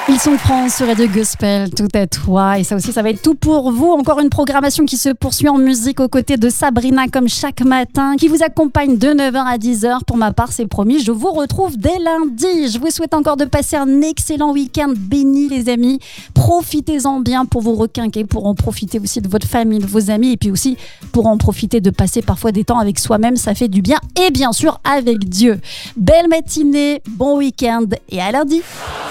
Ils sont France sur Radio Gospel, tout à toi. Et ça aussi, ça va être tout pour vous. Encore une programmation qui se poursuit en musique aux côtés de Sabrina, comme chaque matin, qui vous accompagne de 9h à 10h. Pour ma part, c'est promis, je vous retrouve dès lundi. Je vous souhaite encore de passer un excellent week-end béni, les amis. Profitez-en bien pour vous requinquer, pour en profiter aussi de votre famille, de vos amis, et puis aussi pour en profiter de passer parfois des temps avec soi-même. Ça fait du bien, et bien sûr avec Dieu. Belle matinée, bon week-end, et à lundi.